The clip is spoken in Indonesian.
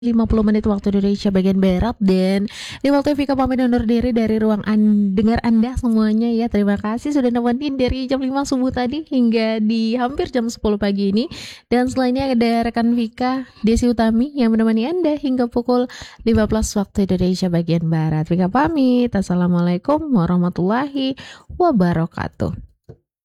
50 menit waktu Indonesia bagian Barat. Dan di waktu Vika pamit undur diri dari ruang dengar Anda semuanya ya. Terima kasih sudah nemenin dari jam 5 subuh tadi hingga di hampir jam 10 pagi ini. Dan selainnya ada rekan Vika Desi Utami yang menemani Anda hingga pukul 15 waktu Indonesia bagian Barat. Vika pamit. Assalamualaikum warahmatullahi wabarakatuh.